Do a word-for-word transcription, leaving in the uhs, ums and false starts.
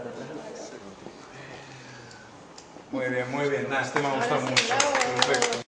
Muy bien, muy bien. Nada, este me ha gustado mucho. Perfecto.